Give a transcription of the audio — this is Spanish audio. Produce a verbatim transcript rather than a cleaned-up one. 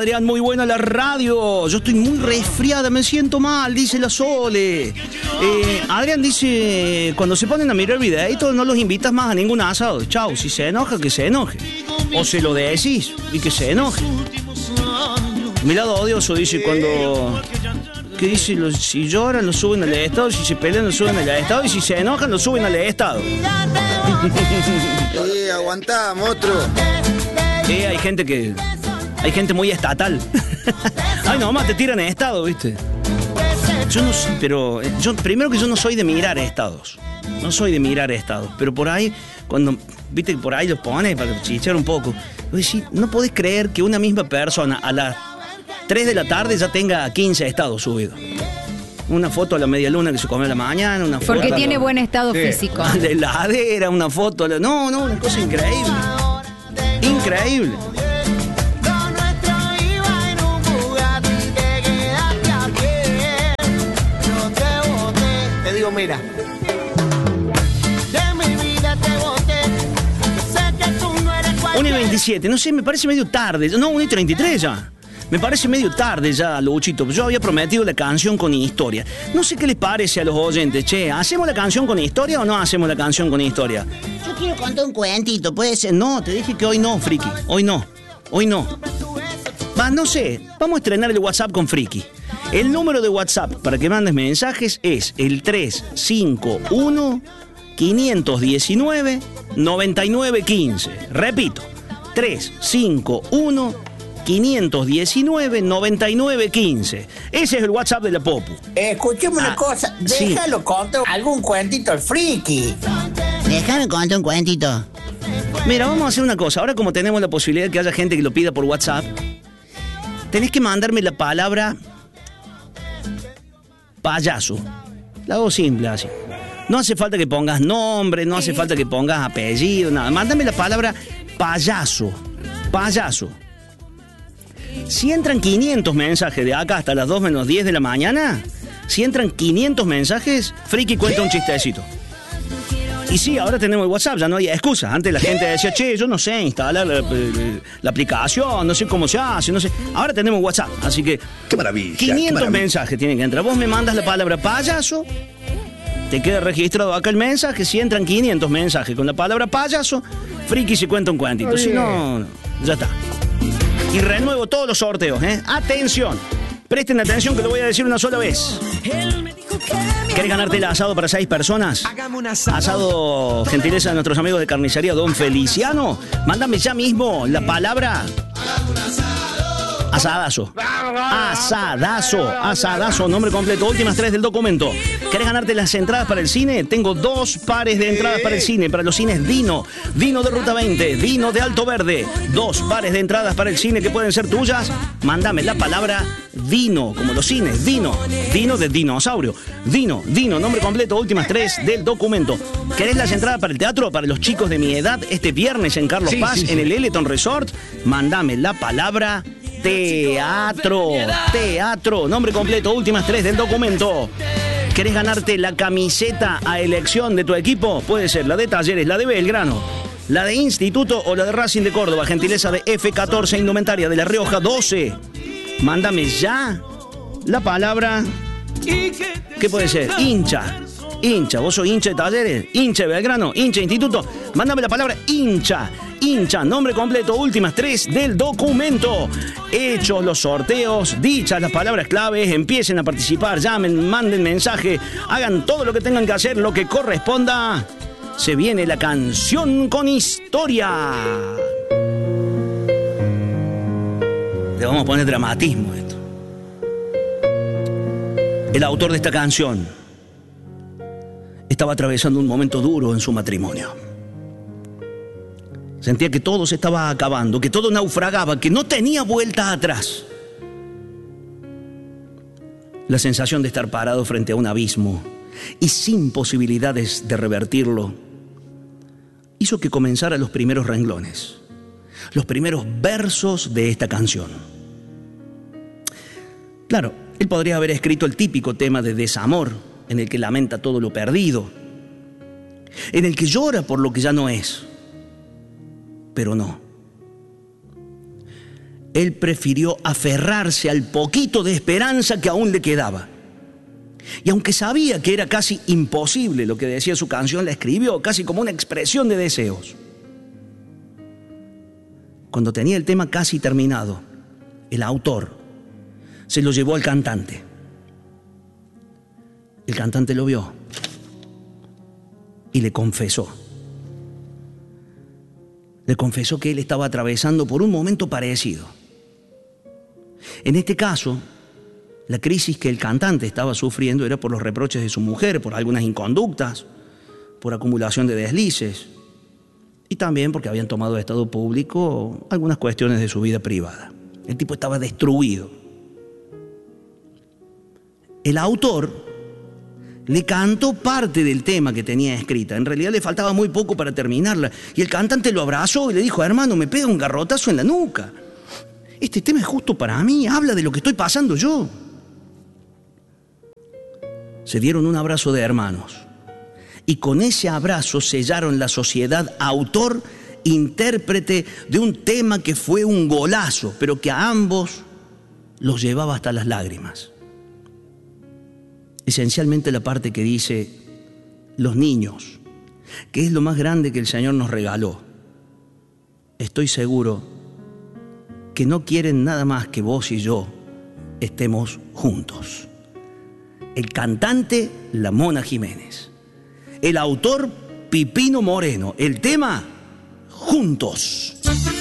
Adrián, muy buena la radio. Yo estoy muy resfriada, me siento mal, dice la Sole. Eh, Adrián dice, cuando se ponen a mirar videitos no los invitas más a ningún asado. Chau, si se enoja, que se enoje. O se lo decís y que se enoje. Mi lado odioso dice cuando... ¿Qué dice? Los, si lloran, lo suben al Estado. Si se pelean, lo suben al Estado. Y si se enojan, lo suben al Estado. Sí, aguantá, monstruo. Sí, hay gente que... Hay gente muy estatal. Ay, nomás te tiran en Estado, ¿viste? Yo no sé, pero... Yo, primero que yo no soy de mirar estados. No soy de mirar estados. Pero por ahí, cuando... Viste que por ahí los pones para chichar un poco. Decís, no podés creer que una misma persona a las tres de la tarde ya tenga quince estados subidos. Una foto a la media luna que se come a la mañana, una foto... Porque a tiene la, buen estado sí, físico. De heladera, una foto... A la, no, no, una cosa increíble. Increíble. Te digo, mira. una y veintisiete, no sé, me parece medio tarde. No, una y treinta y tres ya. Me parece medio tarde ya, Luchito. Yo había prometido la canción con historia. No sé qué les parece a los oyentes. Che, ¿hacemos la canción con historia o no hacemos la canción con historia? Yo quiero contar un cuentito, puede ser. No, te dije que hoy no, Friki. Hoy no. Hoy no. Va, no sé. Vamos a estrenar el WhatsApp con Friki. El número de WhatsApp para que mandes mensajes es el tres cinco uno, cinco uno nueve, nueve nueve uno cinco. Repito, tres cinco uno, cinco uno nueve, nueve nueve uno cinco. Ese es el WhatsApp de la Popu. Eh, escuchame una Ah, cosa, sí. déjalo contar algún cuentito al Friki. Déjame contar un cuentito. Mira, vamos a hacer una cosa. Ahora, como tenemos la posibilidad de que haya gente que lo pida por WhatsApp, tenés que mandarme la palabra payaso. La hago simple así. No hace falta que pongas nombre, no hace falta que pongas apellido, nada. Mándame la palabra payaso. Payaso. Si entran quinientos mensajes de acá hasta las dos menos diez de la mañana, si entran quinientos mensajes, Friki cuenta un chistecito. Y sí, ahora tenemos el WhatsApp, ya no hay excusa. Antes la gente decía, che, yo no sé instalar la, la, la aplicación, no sé cómo se hace, no sé. Ahora tenemos WhatsApp, así que... ¡Qué maravilla! quinientos qué maravilla. mensajes tienen que entrar. Vos me mandas la palabra payaso, te queda registrado acá el mensaje. Si entran quinientos mensajes con la palabra payaso, Friki se cuenta un cuentito. Si no, no, ya está. Y renuevo todos los sorteos, ¿eh? Atención, presten atención que lo voy a decir una sola vez. ¿Querés ganarte el asado para seis personas? Asado, gentileza de nuestros amigos de carnicería Don Feliciano. Mándame ya mismo la palabra asadazo. Asadazo, asadazo, nombre completo, últimas tres del documento. ¿Querés ganarte las entradas para el cine? Tengo dos pares de entradas para el cine, para los cines Dino, Dino de Ruta veinte, Dino de Alto Verde. Dos pares de entradas para el cine que pueden ser tuyas. Mándame la palabra Dino, como los cines, Dino, Dino de dinosaurio. Dino, Dino, nombre completo, últimas tres del documento. ¿Querés las entradas para el teatro para los chicos de mi edad este viernes en Carlos Sí, Paz, sí, sí. en el Eleton Resort? Mándame la palabra teatro, teatro, nombre completo, últimas tres del documento. ¿Querés ganarte la camiseta a elección de tu equipo? Puede ser la de Talleres, la de Belgrano, la de Instituto o la de Racing de Córdoba, gentileza de F catorce, indumentaria de La Rioja doce. Mándame ya la palabra... ¿Qué puede ser? Hincha. Hincha. ¿Vos sos hincha de Talleres? ¿Hincha de Belgrano? ¿Hincha de Instituto? Mándame la palabra hincha. Hincha. Nombre completo. Últimas tres del documento. Hechos los sorteos, dichas las palabras claves, empiecen a participar, llamen, manden mensaje, hagan todo lo que tengan que hacer, lo que corresponda. Se viene la canción con historia. Le vamos a poner dramatismo a esto. El autor de esta canción estaba atravesando un momento duro en su matrimonio. Sentía que todo se estaba acabando, que todo naufragaba, que no tenía vuelta atrás. La sensación de estar parado frente a un abismo y sin posibilidades de revertirlo hizo que comenzara los primeros renglones, los primeros versos de esta canción. Claro, él podría haber escrito el típico tema de desamor, en el que lamenta todo lo perdido, en el que llora por lo que ya no es. Pero no. él prefirió aferrarse al poquito de esperanza que aún le quedaba. Y aunque sabía que era casi imposible lo que decía su canción, la escribió casi como una expresión de deseos. Cuando tenía el tema casi terminado, el autor se lo llevó al cantante. El cantante lo vio y le confesó. Le confesó que él estaba atravesando por un momento parecido. En este caso, la crisis que el cantante estaba sufriendo era por los reproches de su mujer, por algunas inconductas, por acumulación de deslices y también porque habían tomado de estado público algunas cuestiones de su vida privada. El tipo estaba destruido. El autor le cantó parte del tema que tenía escrita. En realidad le faltaba muy poco para terminarla. Y el cantante lo abrazó y le dijo: hermano, me pega un garrotazo en la nuca. Este tema es justo para mí, habla de lo que estoy pasando yo. Se dieron un abrazo de hermanos. Y con ese abrazo sellaron la sociedad autor-intérprete de un tema que fue un golazo, pero que a ambos los llevaba hasta las lágrimas. Esencialmente la parte que dice: los niños, que es lo más grande que el Señor nos regaló. Estoy seguro que no quieren nada más que vos y yo estemos juntos. El cantante, la Mona Jiménez. El autor, Pipino Moreno. El tema, Juntos.